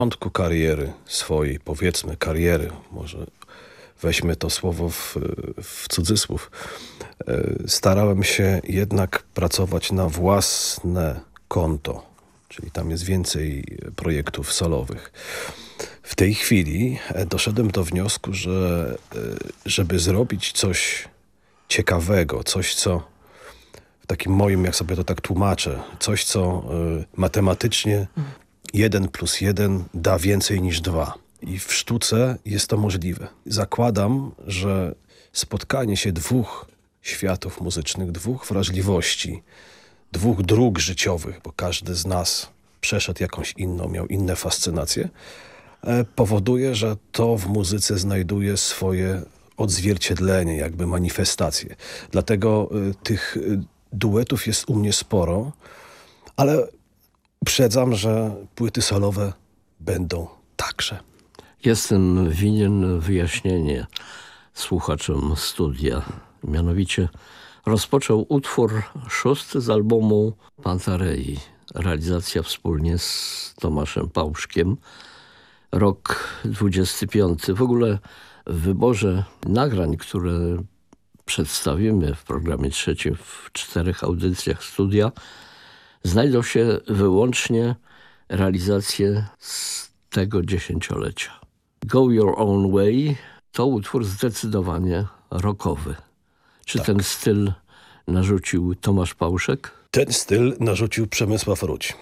początku kariery swojej, powiedzmy kariery, może weźmy to słowo w cudzysłów, starałem się jednak pracować na własne konto, czyli tam jest więcej projektów solowych. W tej chwili doszedłem do wniosku, że żeby zrobić coś ciekawego, coś co w takim moim, jak sobie to tak tłumaczę, coś co matematycznie 1 + 1 da więcej niż 2. I w sztuce jest to możliwe. Zakładam, że spotkanie się dwóch światów muzycznych, dwóch wrażliwości, dwóch dróg życiowych, bo każdy z nas przeszedł jakąś inną, miał inne fascynacje, powoduje, że to w muzyce znajduje swoje odzwierciedlenie, jakby manifestację. Dlatego tych duetów jest u mnie sporo, ale uprzedzam, że płyty solowe będą także. Jestem winien wyjaśnienie słuchaczom studia. Mianowicie rozpoczął utwór 6 z albumu Pantarei. Realizacja wspólnie z Tomaszem Pałszkiem. Rok 25. W ogóle w wyborze nagrań, które przedstawimy w programie trzecim w 4 audycjach studia, znajdą się wyłącznie realizacje z tego dziesięciolecia. Go Your Own Way to utwór zdecydowanie rockowy. Czy tak. Ten styl narzucił Tomasz Pałszek? Ten styl narzucił Przemysław Ruć.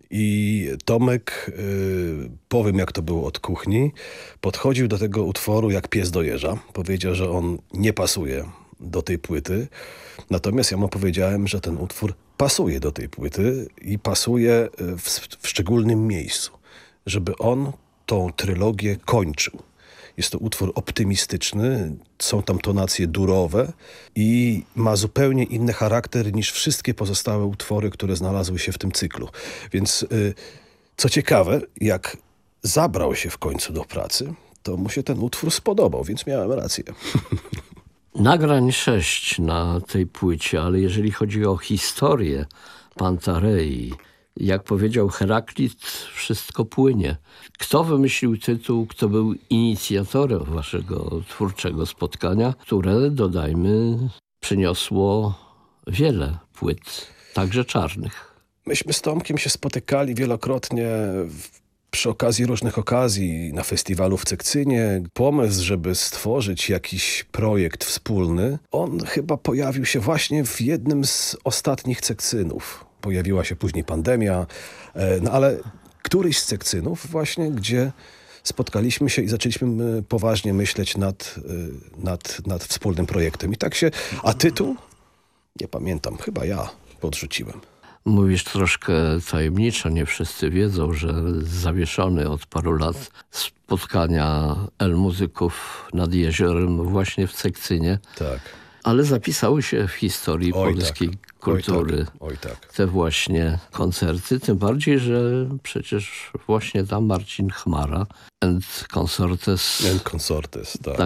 I Tomek, powiem jak to było od kuchni, podchodził do tego utworu jak pies do jeża. Powiedział, że on nie pasuje do tej płyty. Natomiast ja mu powiedziałem, że ten utwór pasuje do tej płyty i pasuje w szczególnym miejscu, żeby on tą trylogię kończył. Jest to utwór optymistyczny, są tam tonacje durowe i ma zupełnie inny charakter niż wszystkie pozostałe utwory, które znalazły się w tym cyklu. Więc co ciekawe, jak zabrał się w końcu do pracy, to mu się ten utwór spodobał, więc miałem rację. Nagrań 6 na tej płycie, ale jeżeli chodzi o historię Pantarei, jak powiedział Heraklit, wszystko płynie. Kto wymyślił tytuł, kto był inicjatorem waszego twórczego spotkania, które, dodajmy, przyniosło wiele płyt, także czarnych? Myśmy z Tomkiem się spotykali wielokrotnie przy okazji różnych okazji, na festiwalu w Cekcynie. Pomysł, żeby stworzyć jakiś projekt wspólny, on chyba pojawił się właśnie w jednym z ostatnich Cekcynów. Pojawiła się później pandemia, no ale któryś z Cekcynów właśnie, gdzie spotkaliśmy się i zaczęliśmy poważnie myśleć nad wspólnym projektem. I tak się, a tytuł? Nie pamiętam, chyba ja podrzuciłem. Mówisz troszkę tajemniczo, nie wszyscy wiedzą, że zawieszony od paru lat spotkania Muzyków nad jeziorem właśnie w Cekcynie. Tak. Ale zapisały się w historii polskiej kultury te właśnie koncerty. Tym bardziej, że przecież właśnie tam Marcin Chmara and Consortes tak.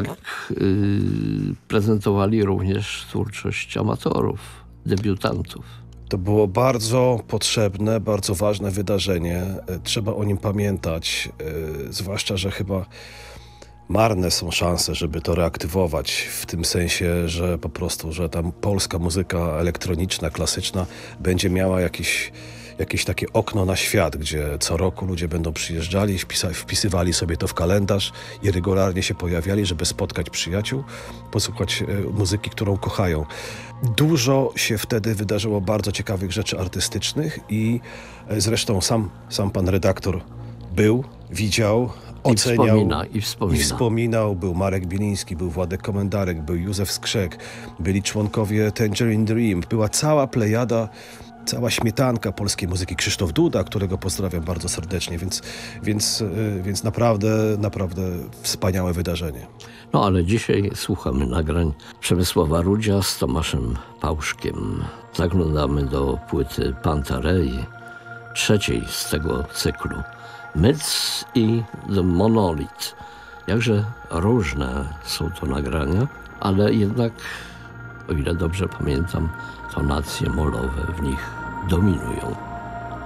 Prezentowali również twórczość amatorów, debiutantów. To było bardzo potrzebne, bardzo ważne wydarzenie. Trzeba o nim pamiętać, zwłaszcza, że chyba marne są szanse, żeby to reaktywować, w tym sensie, że po prostu, że tam polska muzyka elektroniczna, klasyczna będzie miała jakieś takie okno na świat, gdzie co roku ludzie będą przyjeżdżali, wpisywali sobie to w kalendarz i regularnie się pojawiali, żeby spotkać przyjaciół, posłuchać muzyki, którą kochają. Dużo się wtedy wydarzyło bardzo ciekawych rzeczy artystycznych i zresztą sam pan redaktor był, widział, oceniał i wspominał. Był Marek Biliński, był Władek Komendarek, był Józef Skrzek, byli członkowie Tangerine Dream, była cała plejada, cała śmietanka polskiej muzyki, Krzysztof Duda, którego pozdrawiam bardzo serdecznie, więc naprawdę wspaniałe wydarzenie. No ale dzisiaj słuchamy nagrań Przemysława Rudzia z Tomaszem Pałszkiem. Zaglądamy do płyty Pantarei, trzeciej z tego cyklu. Myths i The Monolith. Jakże różne są to nagrania, ale jednak, o ile dobrze pamiętam, tonacje molowe w nich dominują.